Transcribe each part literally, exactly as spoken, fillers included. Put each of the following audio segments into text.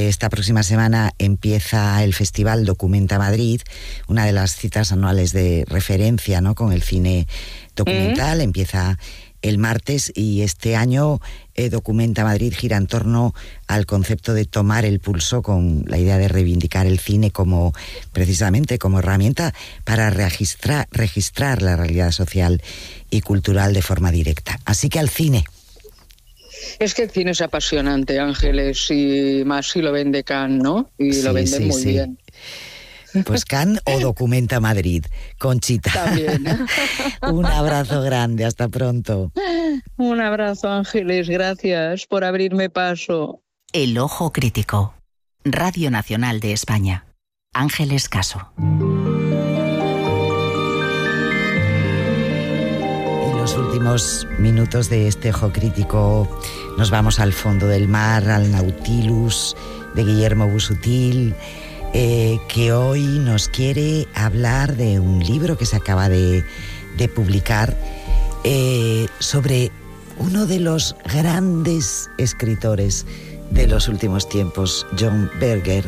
esta próxima semana empieza el Festival Documenta Madrid, una de las citas anuales de referencia, ¿no?, con el cine documental. Mm. Empieza el martes y este año eh, Documenta Madrid gira en torno al concepto de tomar el pulso, con la idea de reivindicar el cine como, precisamente, como herramienta para registrar, registrar la realidad social y cultural de forma directa. Así que al cine. Es que el cine es apasionante, Ángeles, y más si lo vende Cannes, ¿no? Y sí, lo venden sí, muy sí. bien. Pues Cannes o Documenta Madrid, Conchita. También. Un abrazo grande, hasta pronto. Un abrazo, Ángeles, gracias por abrirme paso. El Ojo Crítico, Radio Nacional de España. Ángeles Caso. Los últimos minutos de este Ojo Crítico nos vamos al fondo del mar, al Nautilus de Guillermo Busuttil, eh, que hoy nos quiere hablar de un libro que se acaba de, de publicar eh, sobre uno de los grandes escritores de los últimos tiempos, John Berger,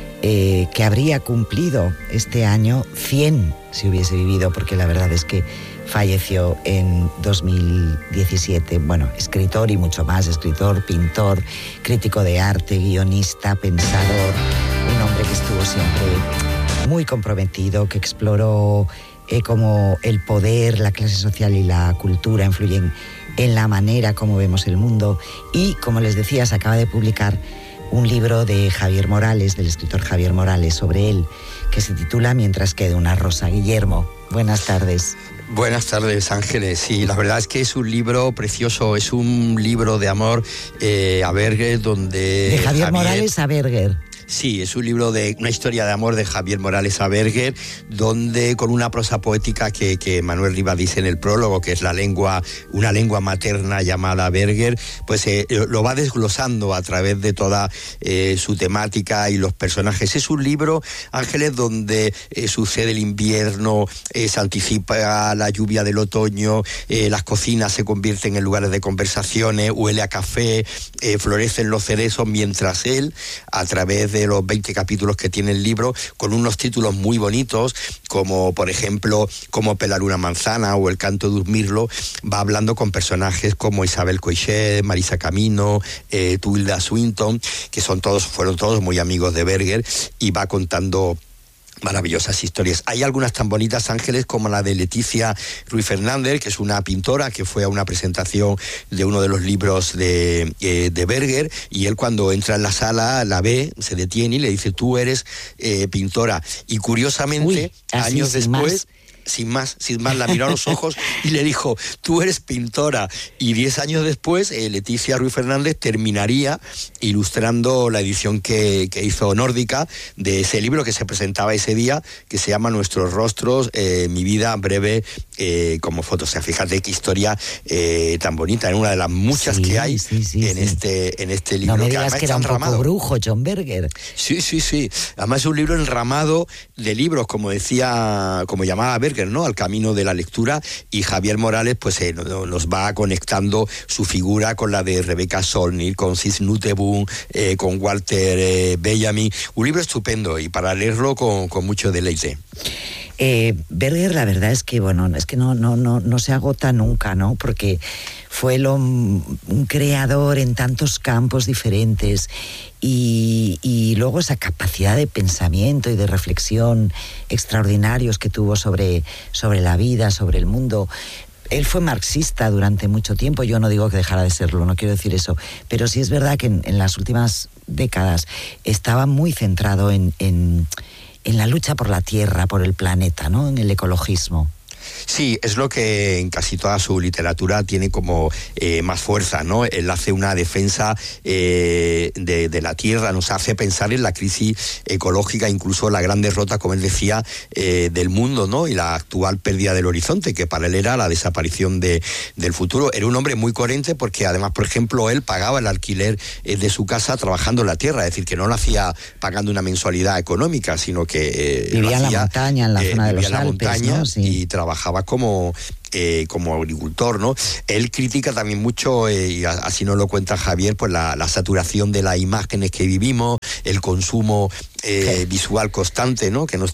eh, que habría cumplido este año cien si hubiese vivido, porque la verdad es que falleció en dos mil diecisiete. Bueno, escritor y mucho más, escritor, pintor, crítico de arte, guionista, pensador, un hombre que estuvo siempre muy comprometido, que exploró eh, cómo el poder, la clase social y la cultura influyen en la manera como vemos el mundo. Y, como les decía, se acaba de publicar un libro de Javier Morales, del escritor Javier Morales, sobre él, que se titula Mientras quede una rosa. Guillermo, buenas tardes. Buenas tardes, Ángeles. Sí, la verdad es que es un libro precioso, es un libro de amor eh, a Berger, donde... De Javier, Javier Morales a Berger. Sí, es un libro de una historia de amor de Javier Morales a Berger, donde con una prosa poética que, que Manuel Rivas dice en el prólogo, que es la lengua, una lengua materna llamada Berger, pues eh, lo va desglosando a través de toda eh, su temática y los personajes. Es un libro, Ángeles, donde eh, sucede el invierno, eh, se anticipa la lluvia del otoño, eh, las cocinas se convierten en lugares de conversaciones, huele a café, eh, florecen los cerezos, mientras él, a través de de los veinte capítulos que tiene el libro, con unos títulos muy bonitos, como por ejemplo Cómo pelar una manzana o El canto de un mirlo, va hablando con personajes como Isabel Coixet, Marisa Camino, eh, Tilda Swinton, que son todos, fueron todos muy amigos de Berger, y va contando maravillosas historias. Hay algunas tan bonitas, Ángeles, como la de Leticia Ruiz Fernández, que es una pintora que fue a una presentación de uno de los libros de, eh, de Berger, y él, cuando entra en la sala, la ve, se detiene y le dice: tú eres eh, pintora. Y curiosamente, Uy, años después... Más. Sin más, sin más, la miró a los ojos y le dijo: tú eres pintora. Y diez años después, eh, Leticia Ruiz Fernández terminaría ilustrando la edición que, que hizo Nórdica de ese libro que se presentaba ese día, que se llama Nuestros rostros, eh, mi vida breve eh, como foto. O sea, fíjate qué historia eh, tan bonita, en una de las muchas sí, que hay sí, sí, en, sí. Este, en este libro. No me digas que, que era un enramado. Poco brujo, John Berger. Sí, sí, sí. Además es un libro enramado de libros, como decía, como llamaba Berger, ¿no?, al camino de la lectura, y Javier Morales pues eh, nos va conectando su figura con la de Rebecca Solnit, con Cis Nutebun, eh, con Walter eh, Bellamy. Un libro estupendo y para leerlo con, con mucho deleite. Eh, Berger, la verdad es que bueno, es que no, no, no, no se agota nunca, ¿no? Porque fue lo, un creador en tantos campos diferentes, y, y luego esa capacidad de pensamiento y de reflexión extraordinarios que tuvo sobre, sobre la vida, sobre el mundo. Él fue marxista durante mucho tiempo. Yo no digo que dejara de serlo, no quiero decir eso, pero sí es verdad que en, en las últimas décadas estaba muy centrado en, en, en la lucha por la tierra, por el planeta, ¿no?, en el ecologismo. Sí, es lo que en casi toda su literatura tiene como eh, más fuerza, ¿no? Él hace una defensa eh, de, de la tierra, nos hace pensar en la crisis ecológica, incluso la gran derrota, como él decía, eh, del mundo, ¿no? Y la actual pérdida del horizonte, que para él era la desaparición de, del futuro. Era un hombre muy coherente porque además, por ejemplo, él pagaba el alquiler eh, de su casa trabajando en la tierra, es decir, que no lo hacía pagando una mensualidad económica, sino que eh, vivía en la montaña, en la eh, zona de los en la Alpes, montaña, ¿no? Sí. Y trabajaba como Eh, como agricultor, ¿no? Él critica también mucho, eh, y así nos lo cuenta Javier, pues la, la saturación de las imágenes que vivimos, el consumo eh, sí. visual constante, ¿no? Que nos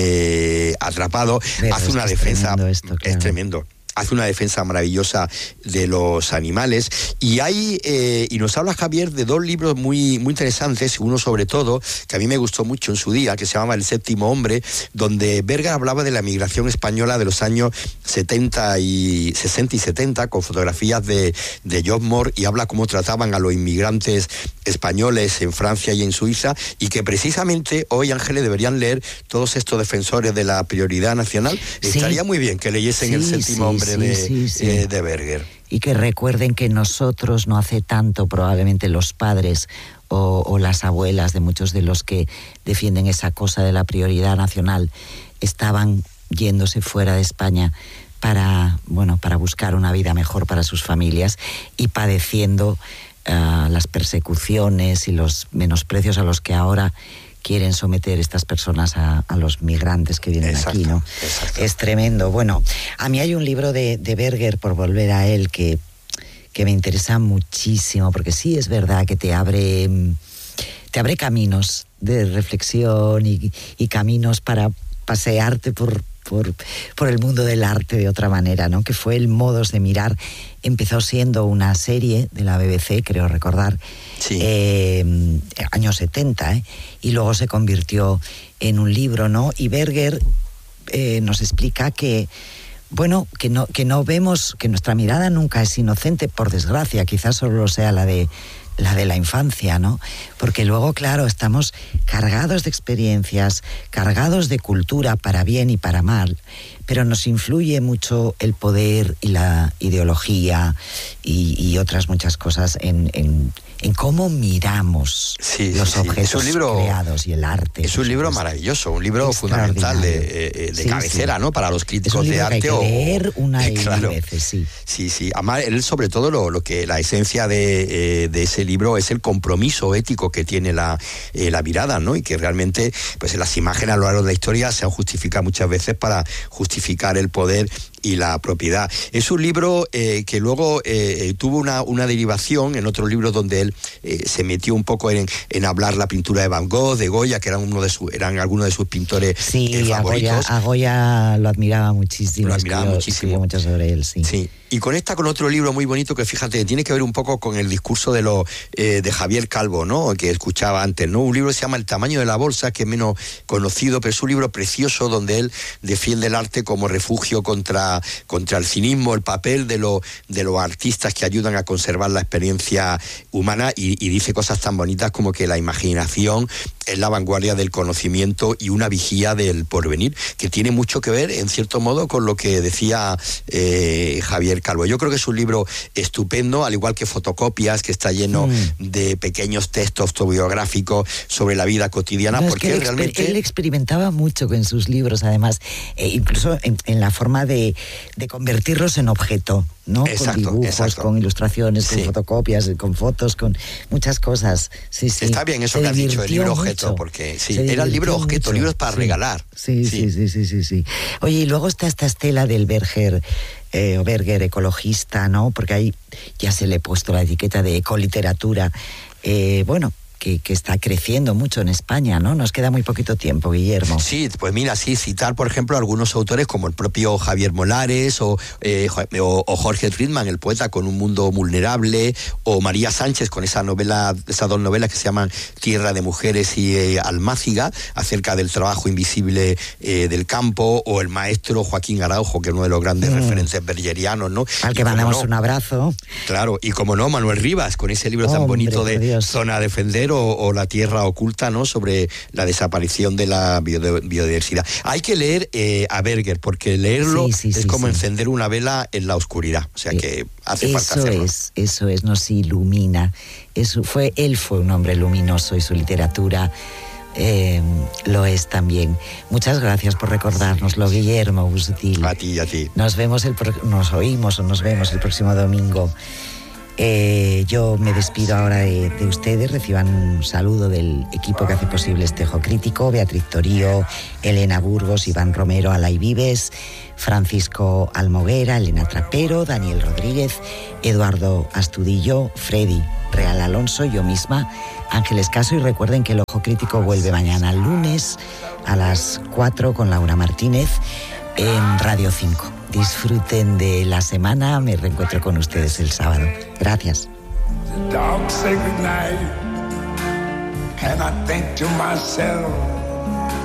tiene atrapados. Hace una defensa, es tremendo esto, claro. es tremendo. Hace una defensa maravillosa de los animales. Y hay, eh, y nos habla Javier de dos libros muy, muy interesantes, uno sobre todo, que a mí me gustó mucho en su día, que se llamaba El séptimo hombre, donde Berger hablaba de la migración española de los años setenta y sesenta y setenta, con fotografías de, de John Moore, y habla cómo trataban a los inmigrantes españoles en Francia y en Suiza, y que precisamente hoy, Ángeles, deberían leer todos estos defensores de la prioridad nacional. Sí. Estaría muy bien que leyesen sí, El séptimo sí, hombre. Sí, de, sí, sí. Eh, de Berger. Y que recuerden que nosotros no hace tanto, probablemente los padres o, o las abuelas de muchos de los que defienden esa cosa de la prioridad nacional estaban yéndose fuera de España para, bueno, para buscar una vida mejor para sus familias y padeciendo uh, las persecuciones y los menosprecios a los que ahora quieren someter estas personas a, a los migrantes que vienen exacto, aquí, ¿no? Exacto. Es tremendo. Bueno, a mí hay un libro de, de Berger, por volver a él, que, que me interesa muchísimo, porque sí es verdad que te abre, te abre caminos de reflexión y, y caminos para pasearte por, por, por el mundo del arte de otra manera, ¿no? Que fue el Modos de mirar. Empezó siendo una serie de la B B C, creo recordar, sí. eh, años setenta, ¿eh? Y luego se convirtió en un libro, ¿no? Y Berger eh, nos explica que, bueno, que no, que no vemos, que nuestra mirada nunca es inocente, por desgracia, quizás solo sea la de la de la infancia, ¿no? Porque luego, claro, estamos cargados de experiencias, cargados de cultura para bien y para mal, pero nos influye mucho el poder y la ideología y, y otras muchas cosas en, en, en cómo miramos sí, los sí, objetos sí. Es un libro, creados y el arte. Es un libro maravilloso, un libro fundamental de, de sí, cabecera, sí. ¿no? Para los críticos de arte. Que hay que leer o, una y claro, mil veces, sí. Sí, sí. Además, él sobre todo lo, lo que la esencia de, eh, de ese libro es el compromiso ético que tiene la, eh, la mirada, ¿no? Y que realmente, pues las imágenes a lo largo de la historia se han justificado muchas veces para justificar el poder y la propiedad. Es un libro eh, que luego eh, tuvo una, una derivación en otro libro donde él eh, se metió un poco en, en hablar la pintura de Van Gogh, de Goya, que eran uno de su, eran algunos de sus pintores sí, eh, favoritos. Sí, a Goya lo admiraba muchísimo. Lo admiraba escribió, muchísimo. Escribió mucho sobre él, sí. Sí. Y conecta con otro libro muy bonito que, fíjate, tiene que ver un poco con el discurso de lo eh, de Javier Calvo, ¿no? Que escuchaba antes, ¿no? Un libro que se llama El tamaño de la bolsa, que es menos conocido, pero es un libro precioso donde él defiende el arte como refugio contra, contra el cinismo, el papel de, lo, de los artistas que ayudan a conservar la experiencia humana y, y dice cosas tan bonitas como que la imaginación es la vanguardia del conocimiento y una vigía del porvenir, que tiene mucho que ver, en cierto modo, con lo que decía eh, Javier Calvo. Yo creo que es un libro estupendo, al igual que Fotocopias, que está lleno mm. de pequeños textos autobiográficos sobre la vida cotidiana, no, porque es que él, realmente... él experimentaba mucho con sus libros, además, eh, incluso en, en la forma de, de convertirlos en objeto, ¿no? Exacto, con dibujos, exacto. con ilustraciones, sí. con fotocopias, con fotos, con muchas cosas. Sí, sí. Está bien eso se que has dicho, el libro objeto, mucho. porque sí, era el libro objeto, mucho. libros para sí. regalar. Sí sí. Sí, sí, sí, sí, sí. Oye, y luego está esta estela del Berger, eh, Berger ecologista, ¿no? Porque ahí ya se le ha puesto la etiqueta de ecoliteratura. Eh, bueno, Que, que está creciendo mucho en España, ¿no? Nos queda muy poquito tiempo, Guillermo. Sí, pues mira, sí, citar, por ejemplo, algunos autores como el propio Javier Molares o, eh, o, o Jorge Friedman, el poeta, con Un mundo vulnerable, o María Sánchez con esa novela, esas dos novelas que se llaman Tierra de mujeres y eh, Almáciga, acerca del trabajo invisible eh, del campo, o el maestro Joaquín Araujo, que es uno de los grandes mm. referentes bergerianos, ¿no? Al que mandamos no, un abrazo. Claro, y como no, Manuel Rivas, con ese libro tan Hombre, bonito de Dios. Zona a defender, O, o La tierra oculta, ¿no? Sobre la desaparición de la biodiversidad. Hay que leer eh, a Berger, porque leerlo sí, sí, es sí, como sí. encender una vela en la oscuridad. O sea que hace eso falta hacerlo. Es, eso es, nos ilumina. Eso fue, él fue un hombre luminoso y su literatura eh, lo es también. Muchas gracias por recordárnoslo, Guillermo Busutil. A ti, a ti. Nos vemos, el pro- nos oímos o nos vemos el próximo domingo. Eh, yo me despido ahora de, de ustedes. Reciban un saludo del equipo que hace posible este Ojo Crítico: Beatriz Torío, Elena Burgos, Iván Romero, Alay Vives, Francisco Almoguera, Elena Trapero, Daniel Rodríguez, Eduardo Astudillo, Freddy Real Alonso, yo misma, Ángeles Caso. Y recuerden que el Ojo Crítico vuelve mañana lunes a las cuatro con Laura Martínez en Radio cinco. Disfruten de la semana, me reencuentro con ustedes el sábado. Gracias. The dogs say goodnight, and I think to myself,